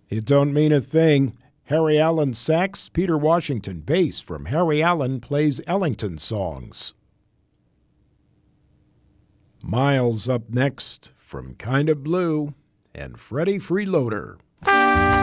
It Don't Mean a Thing. Harry Allen sax, Peter Washington bass from Harry Allen plays Ellington songs. Miles up next from Kind of Blue and Freddie Freeloader.